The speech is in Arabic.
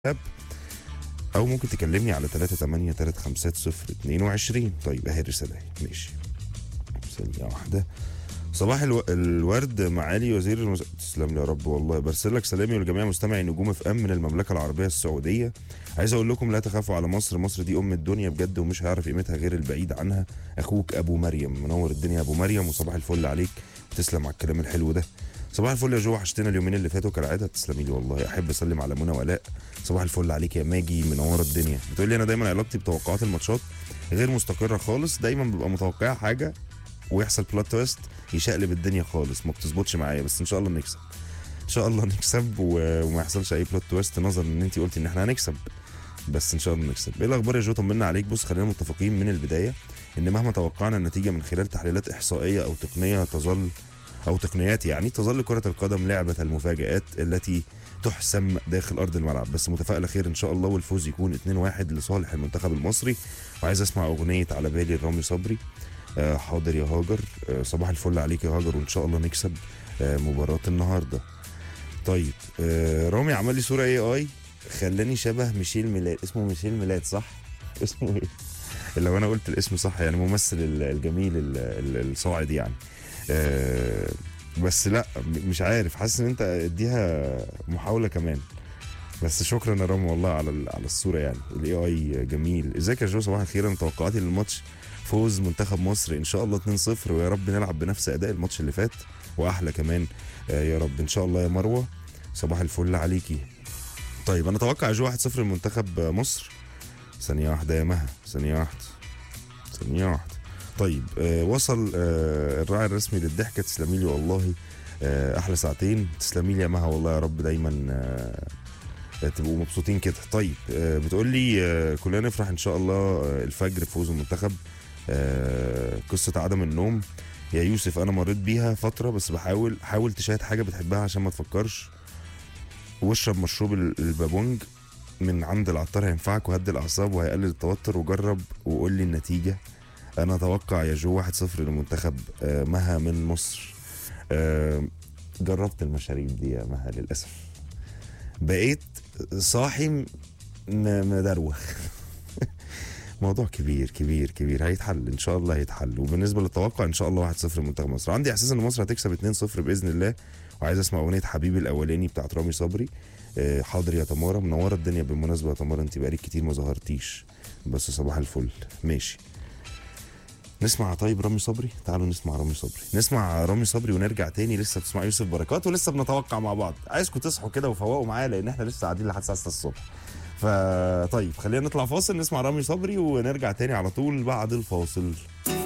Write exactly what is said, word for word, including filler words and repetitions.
اب او ممكن تكلمني على ثلاثة ثمانية ثلاثة خمسة صفر اثنين وعشرين. طيب اهي رساله ماشي، ثانيه واحده. صباح الو... الورد معالي وزير المس... تسلم لي يا رب، والله برسل لك سلامي ولجميع مستمعي نجوم اف ام من المملكه العربيه السعوديه. عايز اقول لكم لا تخافوا على مصر، مصر دي ام الدنيا بجد ومش هيعرف قيمتها غير البعيد عنها. اخوك ابو مريم، منور الدنيا يا ابو مريم، وصباح الفل عليك، تسلم على الكلام الحلو ده. صباح الفل يا جو، وحشتنا اليومين اللي فاتوا كالعاده. تسلمي لي والله، احب اسلم على منى ولاء. صباح الفل عليك يا ماجي، منوره الدنيا. بتقول لي انا دايما علاقتي بتوقعات الماتشات غير مستقره خالص، دايما ببقى متوقعه حاجه ويحصل بلوت تويست يشقلب الدنيا خالص، ما بتظبطش معايا، بس ان شاء الله نكسب، ان شاء الله نكسب و... وما يحصلش اي بلوت تويست، نظرا ان انت قلتي ان احنا هنكسب، بس ان شاء الله نكسب. ايه الاخبار يا جو؟ طمنا عليك. بص، خلينا متفقين من البدايه ان مهما توقعنا النتيجه من خلال تحليلات احصائيه او تقنيه تظل او تقنيات يعني تظل كره القدم لعبه المفاجآت التي تحسم داخل ارض الملعب. بس متفائله خير ان شاء الله، والفوز يكون اتنين واحد لصالح المنتخب المصري. وعايز اسمع اغنيه على بالي لرامي صبري. آه حاضر يا هاجر. آه صباح الفل عليك يا هاجر، وان شاء الله نكسب آه مباراه النهارده. طيب آه رامي عمل لي صوره اي اي خلاني شبه ميشيل ميلاد. اسمه ميشيل ميلاد صح؟ اسمه ايه؟ لو انا قلت الاسم صح يعني، ممثل الجميل الصاعد يعني. آه بس لا مش عارف، حاسس ان انت اديها محاوله كمان. بس شكرا يا رامي والله على على الصوره يعني، الاي اي جميل. ازيك يا جو؟ صباح الخير. انا توقعاتي للماتش فوز منتخب مصر ان شاء الله اتنين صفر، ويا رب نلعب بنفس اداء الماتش اللي فات واحلى كمان. آه يا رب ان شاء الله يا مروه. صباح الفل عليكي. طيب انا اتوقع يا جو واحد صفر لمنتخب مصر. ثانيه واحده يا مها، ثانيه واحده ثانيه واحده. طيب آه وصل آه الراعي الرسمي للضحكه. تسلمي لي والله، آه احلى ساعتين. تسلمي لي يا مها والله، يا رب دايما آه تبقوا مبسوطين كده. طيب آه بتقول لي آه كلنا نفرح ان شاء الله آه الفجر فوز المنتخب. آه قصه عدم النوم يا يوسف انا مريت بيها فتره، بس بحاول حاول تشاهد حاجه بتحبها عشان ما تفكرش، واشرب مشروب البابونج من عند العطار هينفعك وهدي الاعصاب وهيقلل التوتر، وجرب وقول لي النتيجه. انا اتوقع يا جو واحد صفر للمنتخب. آه مها من مصر. آه جربت المشاريب دي يا مها للاسف، بقيت صاحي مدروخ. موضوع كبير كبير كبير، هيتحل ان شاء الله هيتحل. وبالنسبه للتوقع ان شاء الله واحد صفر لمنتخب مصر. عندي احساس ان مصر هتكسب اتنين صفر باذن الله. وعايز اسمع اغنيه حبيبي الاولاني بتاعت رامي صبري. آه حاضر يا تماره، منوره الدنيا. بالمناسبه يا تماره انت بقالك كتير ما ظهرتيش، بس صباح الفل. ماشي، نسمع طيب رامي صبري. تعالوا نسمع رامي صبري، نسمع رامي صبري ونرجع تاني. لسه بتسمع يوسف بركات ولسه بنتوقع مع بعض. عايزكم تصحوا كده وفوقوا معايا لان احنا لسه قاعدين لحد الساعه ستة الصبح. فطيب خلينا نطلع فاصل، نسمع رامي صبري ونرجع تاني على طول بعد الفاصل.